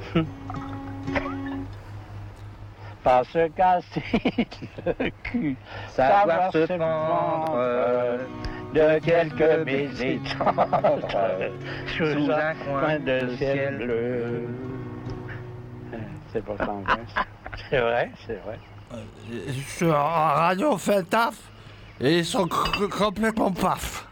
Pas se casser le cul, Savoir se prendre de quelques baisers tendres sous un coin de ciel bleu. C'est pas ça, c'est vrai, c'est vrai. Sur Radio fait le taf et ils sont complètement paf.